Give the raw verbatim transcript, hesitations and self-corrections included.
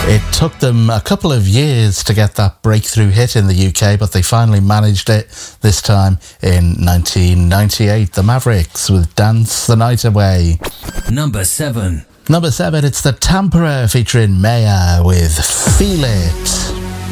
It took them a couple of years to get that breakthrough hit in the U K, but they finally managed it this time in nineteen ninety-eight. The Mavericks with Dance the Night Away. Number seven. Number seven, it's the Tampere featuring Maya with Feel It.